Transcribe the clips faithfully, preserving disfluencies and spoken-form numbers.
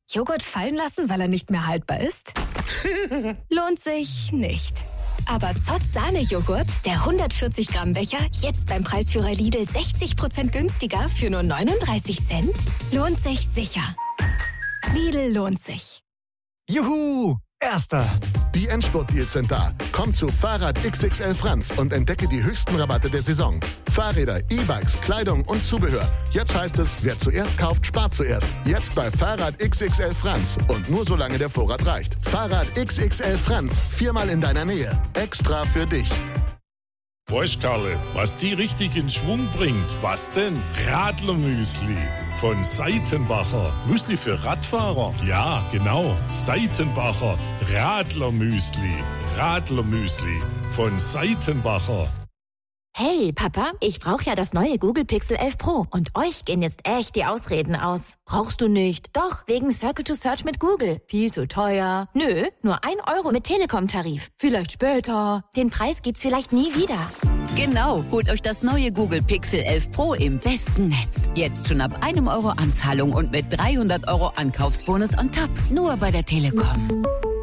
Joghurt fallen lassen, weil er nicht mehr haltbar ist? Lohnt sich nicht. Aber Zott Sahne-Joghurt, der hundertvierzig Gramm Becher, jetzt beim Preisführer Lidl sechzig Prozent günstiger für nur neununddreißig Cent? Lohnt sich sicher. Lidl lohnt sich. Juhu! Erster! Die Endspurt-Deals sind da. Komm zu Fahrrad X X L Franz und entdecke die höchsten Rabatte der Saison. Fahrräder, E-Bikes, Kleidung und Zubehör. Jetzt heißt es, wer zuerst kauft, spart zuerst. Jetzt bei Fahrrad X X L Franz. Und nur solange der Vorrat reicht. Fahrrad X X L Franz. Viermal in deiner Nähe. Extra für dich. Weißt Karle, was die richtig in Schwung bringt? Was denn? Radlermüsli von Seitenbacher. Müsli für Radfahrer? Ja, genau. Seitenbacher Radlermüsli. Radlermüsli von Seitenbacher. Hey, Papa, ich brauche ja das neue Google Pixel elf Pro. Und euch gehen jetzt echt die Ausreden aus. Brauchst du nicht? Doch, wegen Circle to Search mit Google. Viel zu teuer. Nö, nur ein Euro mit Telekom-Tarif. Vielleicht später. Den Preis gibt's vielleicht nie wieder. Genau, holt euch das neue Google Pixel elf Pro im besten Netz. Jetzt schon ab einem Euro Anzahlung und mit dreihundert Euro Ankaufsbonus on top. Nur bei der Telekom.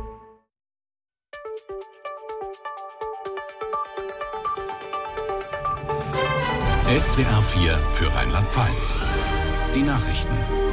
S W R vier für Rheinland-Pfalz. Die Nachrichten.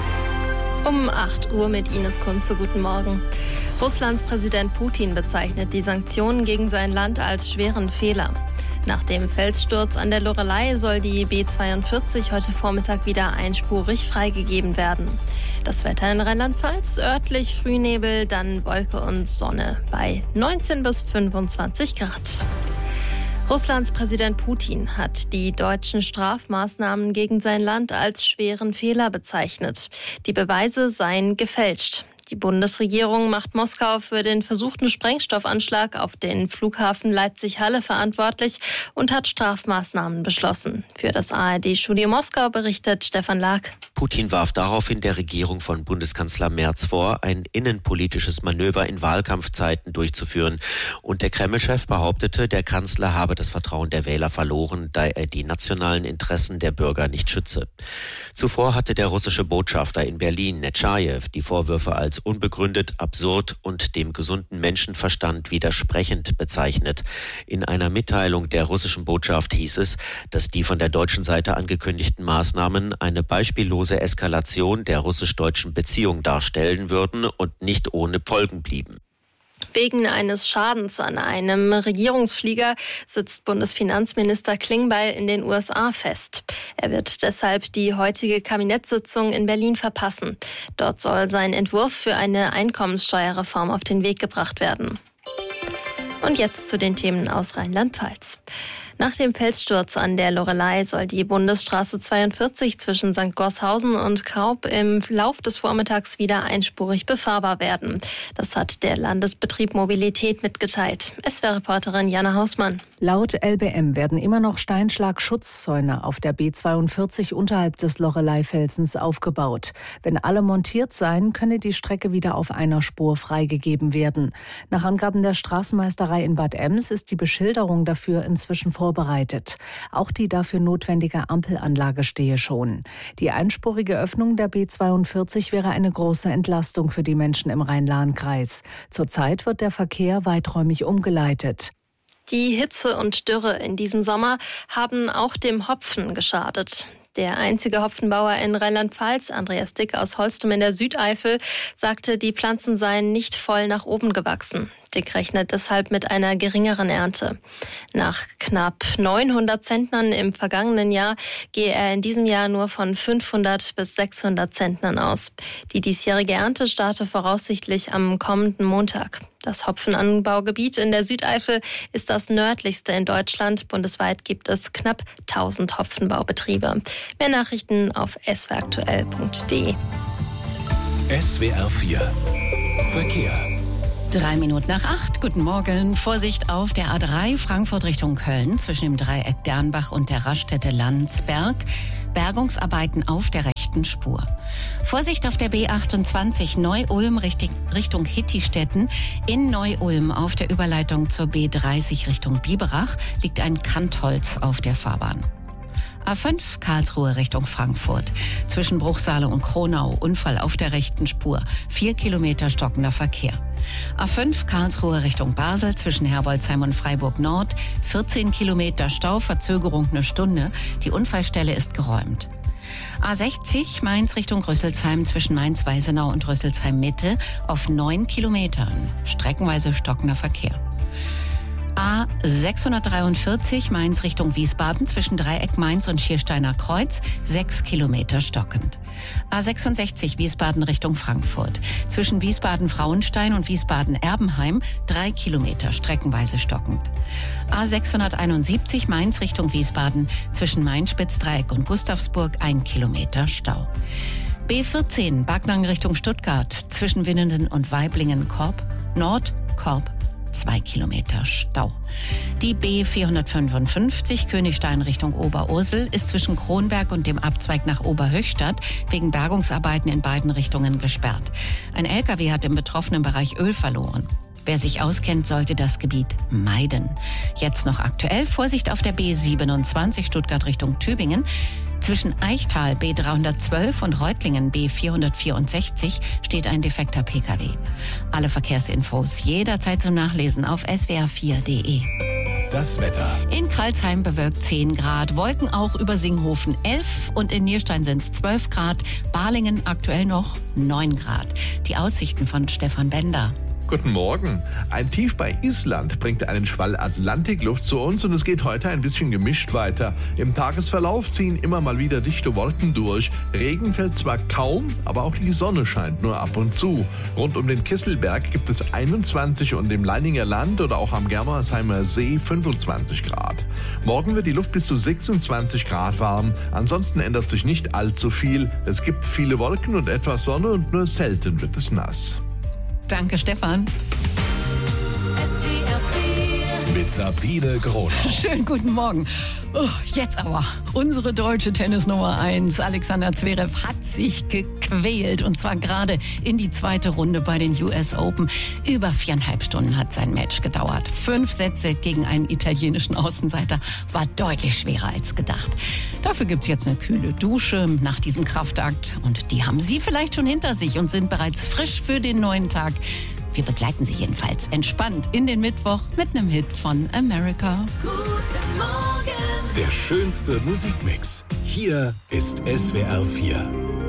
Um acht Uhr mit Ines Kunze. Guten Morgen. Russlands Präsident Putin bezeichnet die Sanktionen gegen sein Land als schweren Fehler. Nach dem Felssturz an der Loreley soll die B zweiundvierzig heute Vormittag wieder einspurig freigegeben werden. Das Wetter in Rheinland-Pfalz, örtlich Frühnebel, dann Wolke und Sonne bei neunzehn bis fünfundzwanzig Grad. Russlands Präsident Putin hat die deutschen Strafmaßnahmen gegen sein Land als schweren Fehler bezeichnet. Die Beweise seien gefälscht. Die Bundesregierung macht Moskau für den versuchten Sprengstoffanschlag auf den Flughafen Leipzig-Halle verantwortlich und hat Strafmaßnahmen beschlossen. Für das A R D-Studio Moskau berichtet Stefan Lag. Putin warf daraufhin der Regierung von Bundeskanzler Merz vor, ein innenpolitisches Manöver in Wahlkampfzeiten durchzuführen. Und der Kreml-Chef behauptete, der Kanzler habe das Vertrauen der Wähler verloren, da er die nationalen Interessen der Bürger nicht schütze. Zuvor hatte der russische Botschafter in Berlin, Netschajew, die Vorwürfe als unbegründet, absurd und dem gesunden Menschenverstand widersprechend bezeichnet. In einer Mitteilung der russischen Botschaft hieß es, dass die von der deutschen Seite angekündigten Maßnahmen eine beispiellose Eskalation der russisch-deutschen Beziehung darstellen würden und nicht ohne Folgen blieben. Wegen eines Schadens an einem Regierungsflieger sitzt Bundesfinanzminister Klingbeil in den U S A fest. Er wird deshalb die heutige Kabinettssitzung in Berlin verpassen. Dort soll sein Entwurf für eine Einkommenssteuerreform auf den Weg gebracht werden. Und jetzt zu den Themen aus Rheinland-Pfalz. Nach dem Felssturz an der Loreley soll die Bundesstraße zweiundvierzig zwischen Sankt Goarshausen und Kaub im Lauf des Vormittags wieder einspurig befahrbar werden. Das hat der Landesbetrieb Mobilität mitgeteilt. S W R-Reporterin Jana Hausmann. Laut L B M werden immer noch Steinschlag-Schutzzäune auf der B zweiundvierzig unterhalb des Loreley-Felsens aufgebaut. Wenn alle montiert seien, könne die Strecke wieder auf einer Spur freigegeben werden. Nach Angaben der Straßenmeisterei in Bad Ems ist die Beschilderung dafür inzwischen vorbereitet. Auch die dafür notwendige Ampelanlage stehe schon. Die einspurige Öffnung der B zweiundvierzig wäre eine große Entlastung für die Menschen im Rhein-Lahn-Kreis. Zurzeit wird der Verkehr weiträumig umgeleitet. Die Hitze und Dürre in diesem Sommer haben auch dem Hopfen geschadet. Der einzige Hopfenbauer in Rheinland-Pfalz, Andreas Dick aus Holstum in der Südeifel, sagte, die Pflanzen seien nicht voll nach oben gewachsen. Dick rechnet deshalb mit einer geringeren Ernte. Nach knapp neunhundert Zentnern im vergangenen Jahr gehe er in diesem Jahr nur von fünfhundert bis sechshundert Zentnern aus. Die diesjährige Ernte starte voraussichtlich am kommenden Montag. Das Hopfenanbaugebiet in der Südeifel ist das nördlichste in Deutschland. Bundesweit gibt es knapp tausend Hopfenbaubetriebe. Mehr Nachrichten auf s w aktuell punkt d e. S W R vier Verkehr. Drei Minuten nach acht. Guten Morgen. Vorsicht auf der A drei Frankfurt Richtung Köln zwischen dem Dreieck Dernbach und der Raststätte Landsberg. Bergungsarbeiten auf der rechten Spur. Vorsicht auf der B achtundzwanzig Neu-Ulm Richtung Hittistetten. In Neu-Ulm auf der Überleitung zur B dreißig Richtung Biberach liegt ein Kantholz auf der Fahrbahn. A fünf Karlsruhe Richtung Frankfurt. Zwischen Bruchsale und Kronau Unfall auf der rechten Spur. Vier Kilometer stockender Verkehr. A fünf Karlsruhe Richtung Basel zwischen Herbolzheim und Freiburg Nord. vierzehn Kilometer Stau, Verzögerung eine Stunde. Die Unfallstelle ist geräumt. A sechzig Mainz Richtung Rüsselsheim zwischen Mainz-Weisenau und Rüsselsheim Mitte auf neun Kilometern. Streckenweise stockender Verkehr. A sechshundertdreiundvierzig Mainz Richtung Wiesbaden zwischen Dreieck Mainz und Schiersteiner Kreuz, sechs Kilometer stockend. A sechsundsechzig Wiesbaden Richtung Frankfurt zwischen Wiesbaden-Frauenstein und Wiesbaden-Erbenheim, drei Kilometer streckenweise stockend. A sechshunderteinundsiebzig Mainz Richtung Wiesbaden zwischen Main-Spitzdreieck und Gustavsburg, ein Kilometer Stau. B vierzehn Backnang Richtung Stuttgart zwischen Winnenden und Weiblingen-Korb, Nord, Korb, zwei Kilometer Stau. Die B vierhundertfünfundfünfzig Königstein Richtung Oberursel ist zwischen Kronberg und dem Abzweig nach Oberhöchstadt wegen Bergungsarbeiten in beiden Richtungen gesperrt. Ein L K W hat im betroffenen Bereich Öl verloren. Wer sich auskennt, sollte das Gebiet meiden. Jetzt noch aktuell Vorsicht auf der B siebenundzwanzig Stuttgart Richtung Tübingen. Zwischen Eichtal B dreihundertzwölf und Reutlingen B vierhundertvierundsechzig steht ein defekter P K W. Alle Verkehrsinfos jederzeit zum Nachlesen auf s w r vier punkt d e. Das Wetter. In Kralsheim bewölkt zehn Grad, Wolken auch über Singhofen elf und in Nierstein sind es zwölf Grad, Balingen aktuell noch neun Grad. Die Aussichten von Stefan Bender. Guten Morgen. Ein Tief bei Island bringt einen Schwall Atlantikluft zu uns und es geht heute ein bisschen gemischt weiter. Im Tagesverlauf ziehen immer mal wieder dichte Wolken durch. Regen fällt zwar kaum, aber auch die Sonne scheint nur ab und zu. Rund um den Kesselberg gibt es einundzwanzig und im Leininger Land oder auch am Germersheimer See fünfundzwanzig Grad. Morgen wird die Luft bis zu sechsundzwanzig Grad warm. Ansonsten ändert sich nicht allzu viel. Es gibt viele Wolken und etwas Sonne und nur selten wird es nass. Danke, Stefan. Mit Sabine Groner. Schönen guten Morgen. Oh, jetzt aber. Unsere deutsche Tennisnummer eins, Alexander Zverev, hat sich gequält. Und zwar gerade in die zweite Runde bei den U S Open. Über viereinhalb Stunden hat sein Match gedauert. Fünf Sätze gegen einen italienischen Außenseiter war deutlich schwerer als gedacht. Dafür gibt's jetzt eine kühle Dusche nach diesem Kraftakt. Und die haben Sie vielleicht schon hinter sich und sind bereits frisch für den neuen Tag. Wir begleiten Sie jedenfalls entspannt in den Mittwoch mit einem Hit von America. Guten Morgen. Der schönste Musikmix. Hier ist S W R vier.